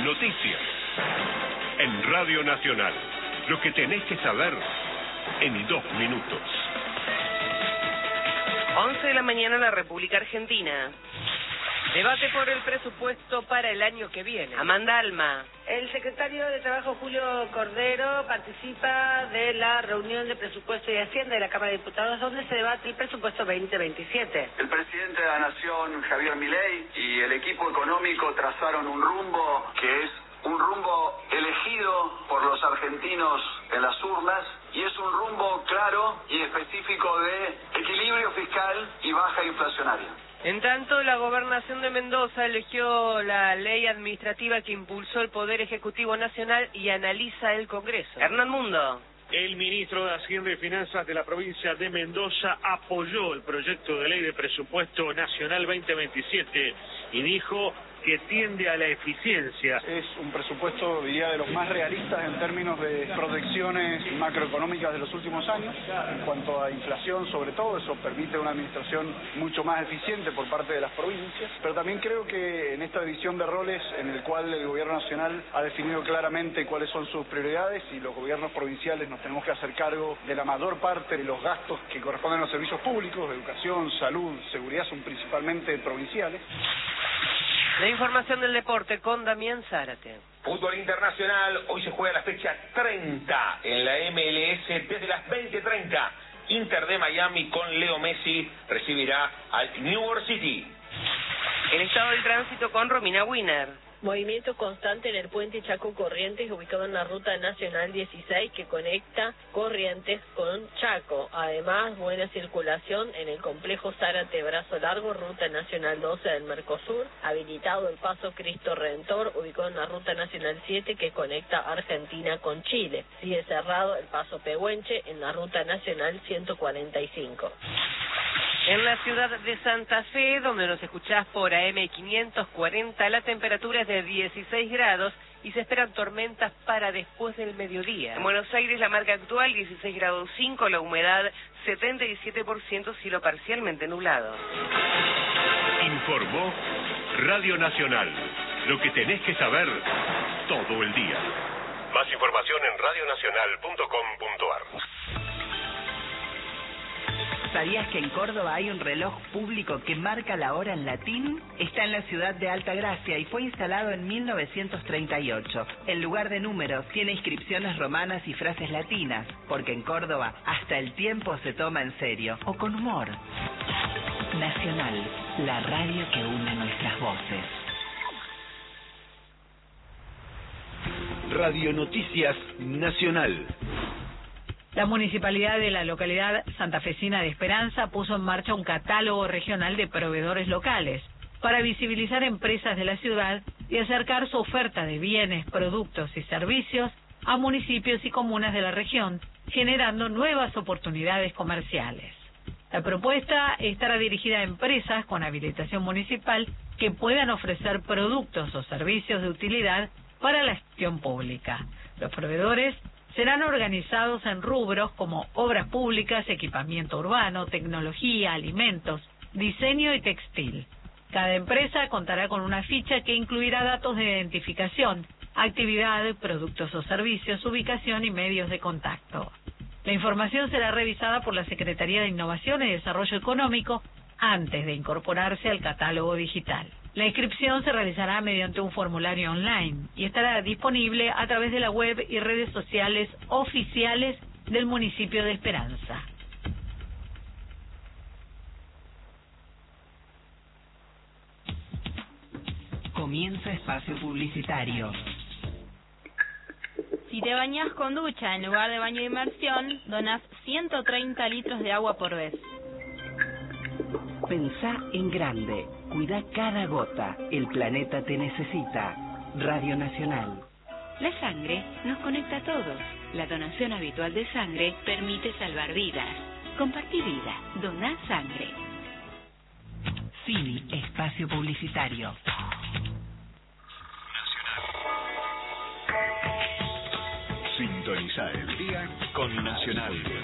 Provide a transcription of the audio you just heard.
Noticias. En Radio Nacional. Lo que tenés que saber en 2 minutos. 11 de la mañana en la República Argentina. Debate por el presupuesto para el año que viene. Amanda Alma. El secretario de Trabajo, Julio Cordero, participa de la reunión de Presupuesto y Hacienda de la Cámara de Diputados, donde se debate el presupuesto 2027. El presidente de la Nación, Javier Milei, y el equipo económico trazaron un rumbo que es un rumbo elegido por los argentinos en las urnas, y es un rumbo claro y específico de equilibrio fiscal y baja inflacionaria. En tanto, la Gobernación de Mendoza eligió la ley administrativa que impulsó el Poder Ejecutivo Nacional y analiza el Congreso. Hernán Mundo. El ministro de Hacienda y Finanzas de la provincia de Mendoza apoyó el proyecto de ley de presupuesto nacional 2027 y dijo que tiende a la eficiencia. Es un presupuesto, diría, de los más realistas en términos de proyecciones macroeconómicas de los últimos años. En cuanto a inflación, sobre todo, eso permite una administración mucho más eficiente por parte de las provincias. Pero también creo que en esta división de roles, en el cual el gobierno nacional ha definido claramente cuáles son sus prioridades, y los gobiernos provinciales nos tenemos que hacer cargo de la mayor parte de los gastos que corresponden a los servicios públicos, educación, salud, seguridad, son principalmente provinciales. La información del deporte con Damián Zárate. Fútbol internacional, hoy se juega la fecha 30 en la MLS desde las 20:30. Inter de Miami con Leo Messi recibirá al New York City. El estado del tránsito con Romina Wiener. Movimiento constante en el puente Chaco Corrientes, ubicado en la ruta nacional 16 que conecta Corrientes con Chaco. Además, buena circulación en el complejo Zárate Brazo Largo, ruta nacional 12 del Mercosur. Habilitado el paso Cristo Redentor, ubicado en la ruta nacional 7 que conecta Argentina con Chile. Sigue cerrado el paso Pehuenche en la ruta nacional 145. En la ciudad de Santa Fe, donde nos escuchás por AM 540, la temperatura es de 16 grados y se esperan tormentas para después del mediodía. En Buenos Aires, la marca actual 16 grados 5, la humedad 77%, cielo parcialmente nublado. Informó Radio Nacional. Lo que tenés que saber todo el día. Más información en radionacional.com.ar. ¿Sabías que en Córdoba hay un reloj público que marca la hora en latín? Está en la ciudad de Altagracia y fue instalado en 1938. En lugar de números, tiene inscripciones romanas y frases latinas, porque en Córdoba hasta el tiempo se toma en serio, o con humor. Nacional, la radio que une nuestras voces. Radio Noticias Nacional. La municipalidad de la localidad santafesina de Esperanza puso en marcha un catálogo regional de proveedores locales para visibilizar empresas de la ciudad y acercar su oferta de bienes, productos y servicios a municipios y comunas de la región, generando nuevas oportunidades comerciales. La propuesta estará dirigida a empresas con habilitación municipal que puedan ofrecer productos o servicios de utilidad para la gestión pública. Los proveedores serán organizados en rubros como obras públicas, equipamiento urbano, tecnología, alimentos, diseño y textil. Cada empresa contará con una ficha que incluirá datos de identificación, actividad, productos o servicios, ubicación y medios de contacto. La información será revisada por la Secretaría de Innovación y Desarrollo Económico antes de incorporarse al catálogo digital. La inscripción se realizará mediante un formulario online y estará disponible a través de la web y redes sociales oficiales del municipio de Esperanza. Comienza espacio publicitario. Si te bañas con ducha en lugar de baño de inmersión, donás 130 litros de agua por vez. Pensá en grande. Cuida cada gota. El planeta te necesita. Radio Nacional. La sangre nos conecta a todos. La donación habitual de sangre permite salvar vidas. Compartí vida. Doná sangre. Cini, espacio publicitario. Sintoniza el día con Nacional.